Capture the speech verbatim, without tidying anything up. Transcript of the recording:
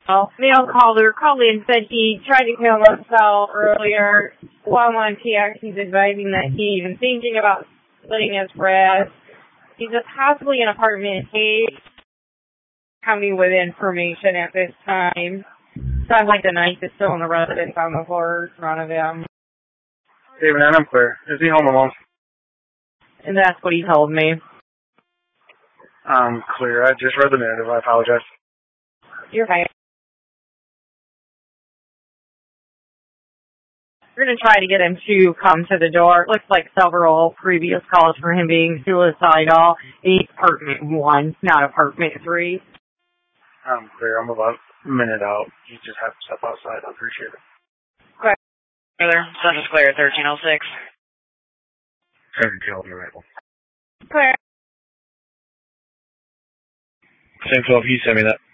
Oh, male caller called in, said he tried to kill himself earlier while on T X. He's advising that he's even thinking about splitting his wrist. He's possibly in apartment eight. Coming with information at this time. Sounds like the knife is still in the residence on the floor in front of him. David, I'm clear. Is he home alone? And that's what he told me. I'm clear. I just read the narrative. I apologize. You're fine. We're going to try to get him to come to the door. It looks like several previous calls for him being suicidal. He's apartment one, not apartment three. I'm clear. I'm about a minute out. You just have to step outside. I appreciate it. Right. Brother, Sun's clear, thirteen oh six. Seven killed your rifle. Clear. Same twelve, he sent me that.